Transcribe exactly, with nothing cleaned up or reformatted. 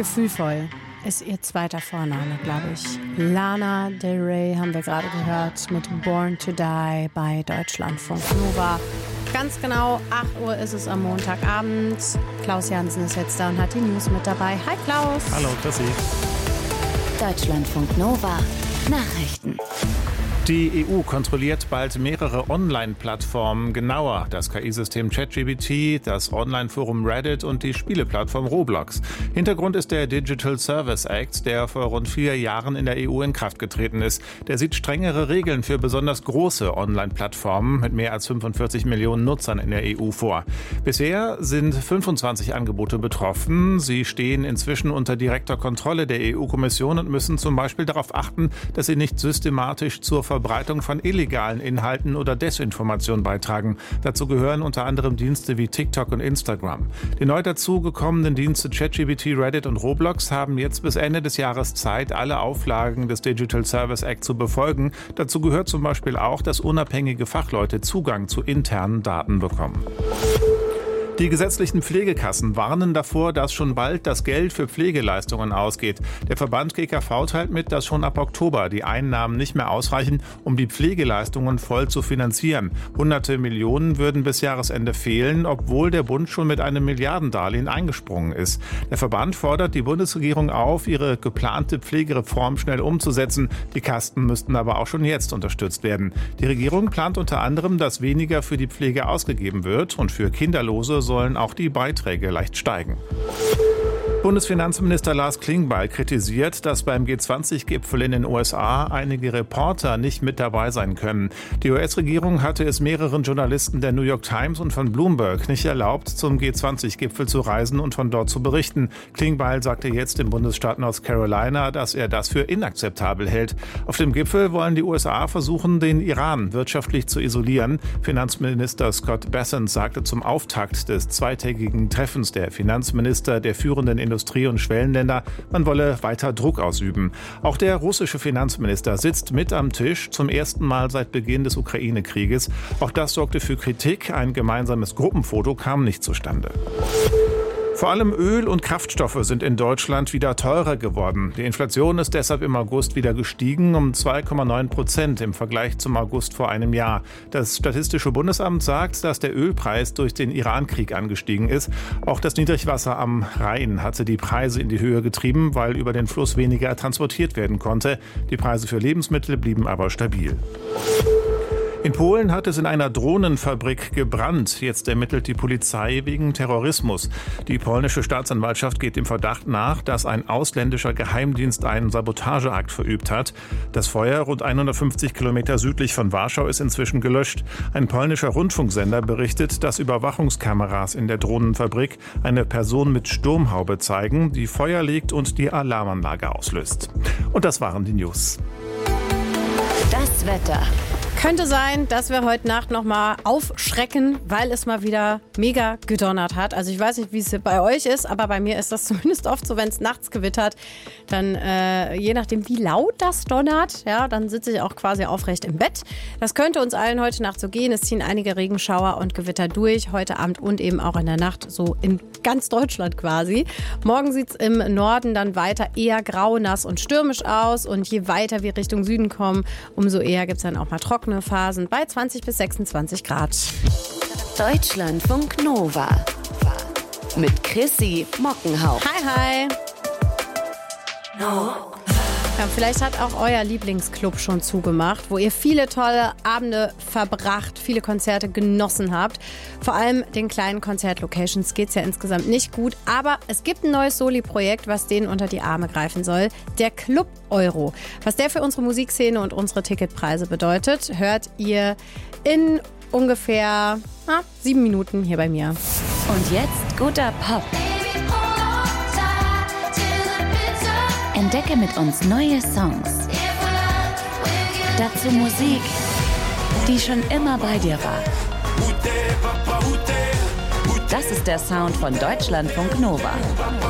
Gefühlvoll ist ihr zweiter Vorname, glaube ich. Lana Del Rey haben wir gerade gehört mit Born to Die bei Deutschlandfunk Nova. Ganz genau, acht Uhr ist es am Montagabend. Klaus Jansen ist jetzt da und hat die News mit dabei. Hi Klaus. Hallo, Chrissy. Deutschlandfunk Nova Nachrichten. Die E U kontrolliert bald mehrere Online-Plattformen genauer. Das K I-System ChatGPT, das Online-Forum Reddit und die Spieleplattform Roblox. Hintergrund ist der Digital Service Act, der vor rund vier Jahren in der E U in Kraft getreten ist. Der sieht strengere Regeln für besonders große Online-Plattformen mit mehr als fünfundvierzig Millionen Nutzern in der E U vor. Bisher sind fünfundzwanzig Angebote betroffen. Sie stehen inzwischen unter direkter Kontrolle der E U-Kommission und müssen zum Beispiel darauf achten, dass sie nicht systematisch zur Verbreitung von illegalen Inhalten oder Desinformation beitragen. Dazu gehören unter anderem Dienste wie TikTok und Instagram. Die neu dazugekommenen Dienste ChatGPT, Reddit und Roblox haben jetzt bis Ende des Jahres Zeit, alle Auflagen des Digital Service Act zu befolgen. Dazu gehört zum Beispiel auch, dass unabhängige Fachleute Zugang zu internen Daten bekommen. Die gesetzlichen Pflegekassen warnen davor, dass schon bald das Geld für Pflegeleistungen ausgeht. Der Verband G K V teilt mit, dass schon ab Oktober die Einnahmen nicht mehr ausreichen, um die Pflegeleistungen voll zu finanzieren. Hunderte Millionen würden bis Jahresende fehlen, obwohl der Bund schon mit einem Milliardendarlehen eingesprungen ist. Der Verband fordert die Bundesregierung auf, ihre geplante Pflegereform schnell umzusetzen. Die Kasten müssten aber auch schon jetzt unterstützt werden. Die Regierung plant unter anderem, dass weniger für die Pflege ausgegeben wird und für Kinderlose sollen auch die Beiträge leicht steigen. Bundesfinanzminister Lars Klingbeil kritisiert, dass beim G zwanzig Gipfel in den U S A einige Reporter nicht mit dabei sein können. Die U S-Regierung hatte es mehreren Journalisten der New York Times und von Bloomberg nicht erlaubt, zum G zwanzig Gipfel zu reisen und von dort zu berichten. Klingbeil sagte jetzt im Bundesstaat North Carolina, dass er das für inakzeptabel hält. Auf dem Gipfel wollen die U S A versuchen, den Iran wirtschaftlich zu isolieren. Finanzminister Scott Bessent sagte zum Auftakt des zweitägigen Treffens der Finanzminister der führenden Industrie- und Schwellenländer, man wolle weiter Druck ausüben. Auch der russische Finanzminister sitzt mit am Tisch, zum ersten Mal seit Beginn des Ukraine-Krieges. Auch das sorgte für Kritik. Ein gemeinsames Gruppenfoto kam nicht zustande. Vor allem Öl und Kraftstoffe sind in Deutschland wieder teurer geworden. Die Inflation ist deshalb im August wieder gestiegen um zwei Komma neun Prozent im Vergleich zum August vor einem Jahr. Das Statistische Bundesamt sagt, dass der Ölpreis durch den Iran-Krieg angestiegen ist. Auch das Niedrigwasser am Rhein hatte die Preise in die Höhe getrieben, weil über den Fluss weniger transportiert werden konnte. Die Preise für Lebensmittel blieben aber stabil. In Polen hat es in einer Drohnenfabrik gebrannt. Jetzt ermittelt die Polizei wegen Terrorismus. Die polnische Staatsanwaltschaft geht dem Verdacht nach, dass ein ausländischer Geheimdienst einen Sabotageakt verübt hat. Das Feuer rund hundertfünfzig Kilometer südlich von Warschau ist inzwischen gelöscht. Ein polnischer Rundfunksender berichtet, dass Überwachungskameras in der Drohnenfabrik eine Person mit Sturmhaube zeigen, die Feuer legt und die Alarmanlage auslöst. Und das waren die News. Das Wetter. Könnte sein, dass wir heute Nacht noch mal aufschrecken, weil es mal wieder mega gedonnert hat. Also ich weiß nicht, wie es bei euch ist, aber bei mir ist das zumindest oft so, wenn es nachts gewittert, dann äh, je nachdem, wie laut das donnert, ja, dann sitze ich auch quasi aufrecht im Bett. Das könnte uns allen heute Nacht so gehen. Es ziehen einige Regenschauer und Gewitter durch, heute Abend und eben auch in der Nacht, so in ganz Deutschland quasi. Morgen sieht es im Norden dann weiter eher grau, nass und stürmisch aus. Und je weiter wir Richtung Süden kommen, umso eher gibt es dann auch mal trockene Phasen bei zwanzig bis sechsundzwanzig Grad. Deutschlandfunk Nova mit Chrissy Mockenhaupt. Hi, hi. Ja, vielleicht hat auch euer Lieblingsclub schon zugemacht, wo ihr viele tolle Abende verbracht, viele Konzerte genossen habt. Vor allem den kleinen Konzertlocations geht es ja insgesamt nicht gut. Aber es gibt ein neues Soli-Projekt, was denen unter die Arme greifen soll. Der Club Euro. Was der für unsere Musikszene und unsere Ticketpreise bedeutet, hört ihr in ungefähr ah, sieben Minuten hier bei mir. Und jetzt guter Pop. Entdecke mit uns neue Songs. Dazu Musik, die schon immer bei dir war. Das ist der Sound von Deutschlandfunk Nova.